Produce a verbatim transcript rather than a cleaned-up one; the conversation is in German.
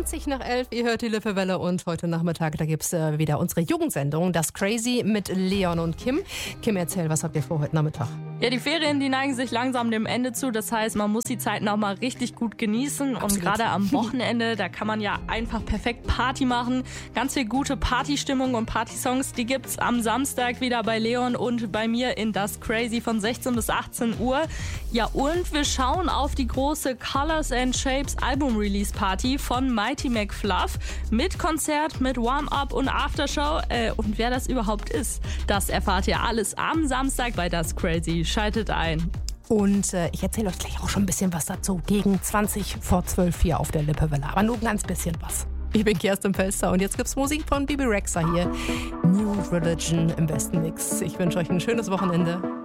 zwanzig nach elf, ihr hört die Lippe-Welle und heute Nachmittag, da gibt es äh, wieder unsere Jugendsendung, das Crazy mit Leon und Kim. Kim, erzähl, was habt ihr vor heute Nachmittag? Ja, die Ferien, die neigen sich langsam dem Ende zu. Das heißt, man muss die Zeit noch mal richtig gut genießen. Absolut. Und gerade am Wochenende, da kann man ja einfach perfekt Party machen. Ganz viel gute Partystimmung und Partysongs, die gibt's am Samstag wieder bei Leon und bei mir in das Crazy von sechzehn bis achtzehn Uhr. Ja, und wir schauen auf die große Colors and Shapes Album Release Party von Mighty McFluff mit Konzert, mit Warm-Up und Aftershow. Äh, und wer das überhaupt ist, das erfahrt ihr alles am Samstag bei das Crazy. Schaltet ein. Und äh, ich erzähle euch gleich auch schon ein bisschen was dazu. Gegen zwanzig vor zwölf hier auf der Lippe-Welle. Aber nur ein ganz bisschen was. Ich bin Kerstin Pelster und jetzt gibt's Musik von Bebe Rexha hier. New Religion im besten Mix. Ich wünsche euch ein schönes Wochenende.